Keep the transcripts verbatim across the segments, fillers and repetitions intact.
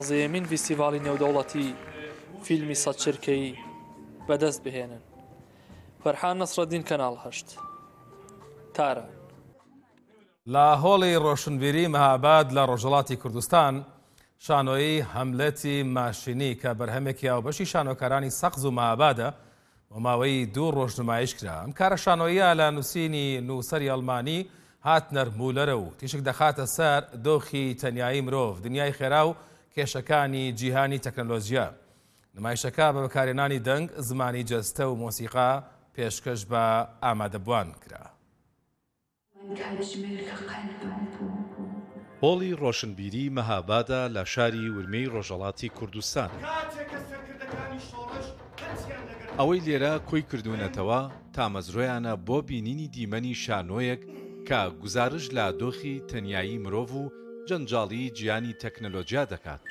زێمین فیستیڤاڵی نێودەوڵەتی فیلمی سەد چرکەی بەدەست بهێنن. فەرحان نەسرەدین کەناڵ هەشت تارە. لە هۆڵی ڕۆشنبیری مەهاباد لە ڕۆژهەڵاتی کوردستان شانۆیی هەملەتی ماشینی کە بەرهەمێکی هاوبەشی شانۆکارانی سەقز و مەهابادە بۆ ماوەی دوو ڕۆژ نمایش کرا. ئەم کارە شانۆییە لە نووسینی نووسەری ئەڵمانی هاتنەر مولەرە و تیشک دەخاتە سەر دۆخی تەنیایی مرۆڤ، دنیای خێرا و کێشەکانی جیهانی تەکنۆلۆژیا. نمایشەکە بە بەکارهێنانی دەنگ، زمانی جەستە و مۆسیقا پێشکەش بە ئامادەبوان کرا. هۆڵی ڕۆشنبیری مەهابادە لە شاری ورمەی ڕۆژهەڵاتی کوردستان. ئەوەی لێرە کۆی کردوونەتەوە تامەزرۆیانە بۆ بینینی دیمەنی شانۆیەک کە گزارش لە دۆخی تەنیایی مرۆڤ و جەنجاڵی جیانی تەکنۆلۆژیا دەکات.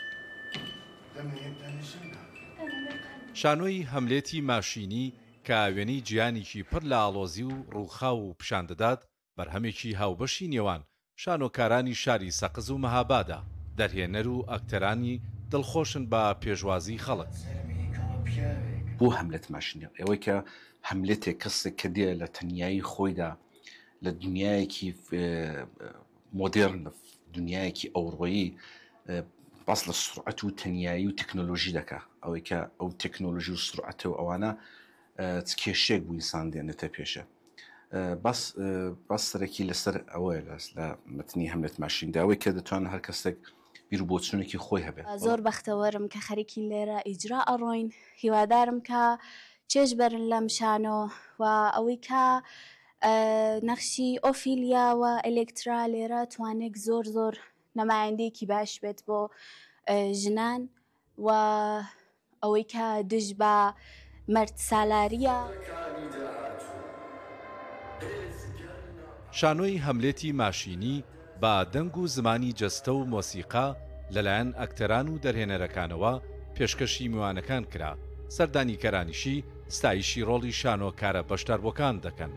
شانۆی هەملێتی ماشینی کە وێنەی جیانێکی پڕ لە ئاڵۆزی و ڕووخاو و پیشان دەدات بەرهەمێکی هاوبەشی نێوان شانۆکارانی شاری سەقز و مەهابادە، دەرهێنەر و ئەکتەرانی دڵخۆشن بە پێشوازی خەڵک. بۆ هەملەت ماشینە ئەوەی کە هەملێتێک کەسێک کە دێ لە تەنیایی خۆیدا لە دنیایەکی مۆدێرن، دنیایەکی ئەوڕۆیی باس لە سرعەت و تەنیایی و تەکنۆلۆژی دەکات. ئەوەی کە ئەو تەکنۆلۆژی و سرعەتە و ئەوانە کێشەیەک بوو ئینسان دێنێتە پێشە. باس باس سەرەکی لەسەر ئەوەیە لە مەتنی هەملەت ماشیندا، ئەوەی کە دەتوانێت هەر کەسێک بیر و بۆچوونێکی خۆی هەبێت. زۆر بەختەوەرم کە خەریکی لێرە ئیجرا ئەڕۆین، هیوادارم کە چێژ بەرن لەم شانۆ و ئەوەی کە نەخشی ئۆفیلیا و ئەلێکترا لێرە توانێک زۆر زۆر نەمایەندەیەکی باش بێت بۆ ژنان و ئەوەی کە دژ بە مەرد سالاریە. شانۆی هەملێتی ماشینی با دەنگ و زمانی جەستە و مۆسیقا لەلایەن ئەکتەران و دەرهێنەرەکانەوە پێشکەشی میوانەکان کرا. سەردانیکەرانیشی ستایشی ڕۆڵی شانۆکارە بەشداربووەکان دەکەن.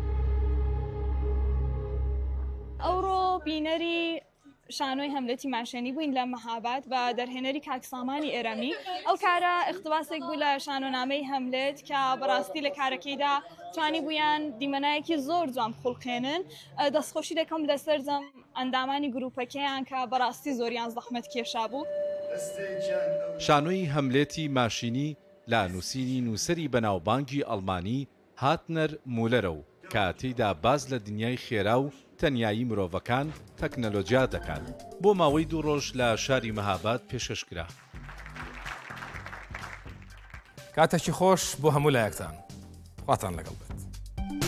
ئەوڕۆ بینەری شانۆی هەملەتی ماشێنی بووین لە مەهاباد بە دەرهێنەری کاکسامانی ئێرەمی. ئەو کارە اختباسێک بوو لە شانۆنامەی هەملێت کە بەڕاستی لە کارەکەیدا توانی بوویان دیمەنایەکی زۆر جوان خوڵقێنن. دەستخۆشی دەکەم لەسەر جەم ئەندامانی گروپەکەیان کە بەڕاستی زۆریان زەحمەت کێشا بوو. شانۆی هەملێتی ماشینی لە نووسینی نووسەری بەناوبانگی ئەڵمانی هاتنەر مولەرە و کە تێیدا باز لە دنیای خێرا و تەنیایی مرۆڤەکان تەکنۆلۆژیا دەکات. بۆ ماوەی دوو ڕۆژ لە شاری مەهاباد پێشکەشکرا. کاتێکی خۆش بۆ هەموو لایەکتان، خواتان لەگەڵ بێت.